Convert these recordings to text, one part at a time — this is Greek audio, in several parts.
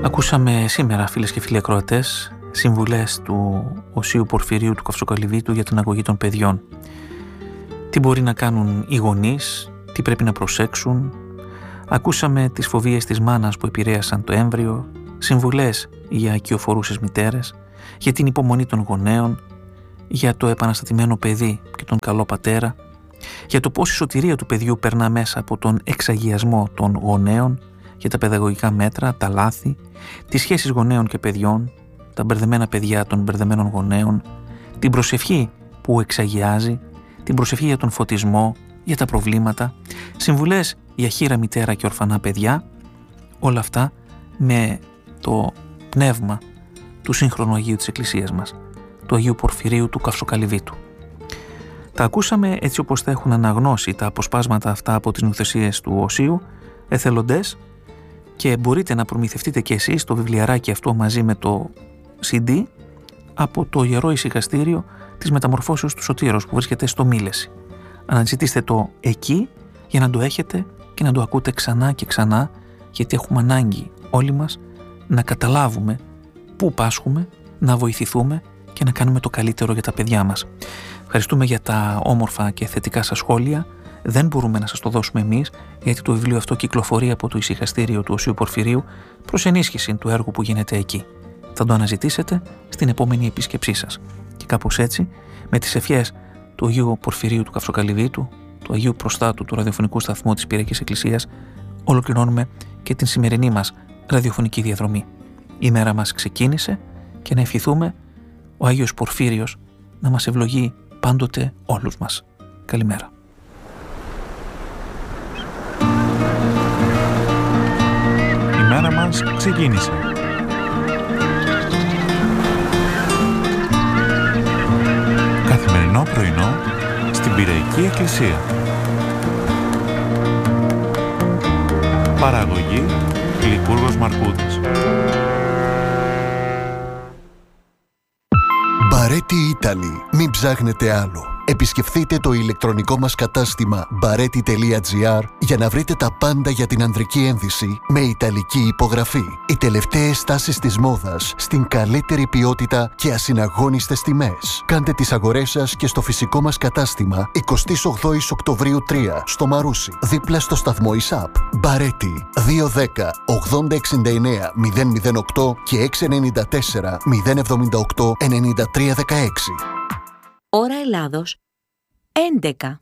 Ακούσαμε σήμερα, φίλες και φίλοι ακροατές, συμβουλές του Οσίου Πορφυρίου του Καυσοκαλυβίτου για την αγωγή των παιδιών. Τι μπορεί να κάνουν οι γονείς, τι πρέπει να προσέξουν. Ακούσαμε τις φοβίες της μάνας που επηρέασαν το έμβριο, συμβουλές για οικειοφορούσες μητέρες, για την υπομονή των γονέων, για το επαναστατημένο παιδί και τον καλό πατέρα, για το πώς η σωτηρία του παιδιού περνά μέσα από τον εξαγιασμό των γονέων, για τα παιδαγωγικά μέτρα, τα λάθη, τις σχέσεις γονέων και παιδιών, τα μπερδεμένα παιδιά των μπερδεμένων γονέων, την προσευχή που εξαγιάζει, την προσευχή για τον φωτισμό, για τα προβλήματα, συμβουλές για χήρα μητέρα και ορφανά παιδιά, όλα αυτά με το πνεύμα του σύγχρονου Αγίου της Εκκλησίας μας, του Αγίου Πορφυρίου του Καυσοκαλυβίτου. Τα ακούσαμε έτσι όπως τα έχουν αναγνώσει τα αποσπάσματα αυτά από τις νουθεσίες του Οσίου, εθελοντές, και μπορείτε να προμηθευτείτε και εσείς το βιβλιαράκι αυτό μαζί με το CD από το Ιερό Ησυχαστήριο της Μεταμορφώσεως του Σωτήρος που βρίσκεται στο Μήλεση. Αναζητήστε το εκεί για να το έχετε και να το ακούτε ξανά και ξανά, γιατί έχουμε ανάγκη όλοι μας να καταλάβουμε πού πάσχουμε, να βοηθηθούμε και να κάνουμε το καλύτερο για τα παιδιά μας. Ευχαριστούμε για τα όμορφα και θετικά σας σχόλια. Δεν μπορούμε να σας το δώσουμε εμείς, γιατί το βιβλίο αυτό κυκλοφορεί από το Ησυχαστήριο του Οσίου Πορφυρίου προς ενίσχυση του έργου που γίνεται εκεί. Θα το αναζητήσετε στην επόμενη επίσκεψή σας. Και κάπως έτσι, με τις ευχές του Αγίου Πορφυρίου του Καυσοκαλυβίτου, του Αγίου Προστάτου του ραδιοφωνικού σταθμού της Πυριακής Εκκλησίας, ολοκληρώνουμε και την σημερινή μας ραδιοφωνική διαδρομή. Η μέρα μας ξεκίνησε και να ευχηθούμε ο Άγιος Πορφύριος να μας ευλογεί πάντοτε όλους μας. Καλημέρα. Η μέρα μας ξεκίνησε. Καθημερινό πρωινό στην Πυριακή Εκκλησία. Παραγωγή Λικούργος Μαρκούτης. Μπαρέτι Ήταλη. Μην ψάχνετε άλλο. Επισκεφθείτε το ηλεκτρονικό μας κατάστημα bareti.gr για να βρείτε τα πάντα για την ανδρική ένδυση με ιταλική υπογραφή. Οι τελευταίες τάσεις της μόδας στην καλύτερη ποιότητα και ασυναγώνιστες τιμές. Κάντε τις αγορές σας και στο φυσικό μας κατάστημα 28 Οκτωβρίου 3 στο Μαρούσι, δίπλα στο σταθμό ΙΣΑΠ. Μπαρέτι 210 8069 008 και 694 078 9316. Ώρα Ελλάδος 11.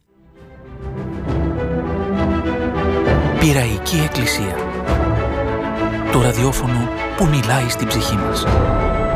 Πυραϊκή Εκκλησία. Το ραδιόφωνο που μιλάει στην ψυχή μας.